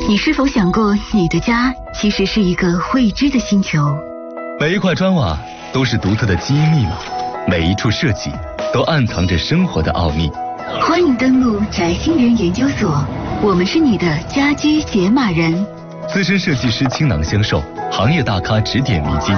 你是否想过，你的家其实是一个未知的星球？ 每一块砖瓦都是独特的基因密码，每一处设计都暗藏着生活的奥秘。 欢迎登录宅星人研究所，我们是你的家居解码人。 资深设计师倾囊相授，行业大咖指点迷津，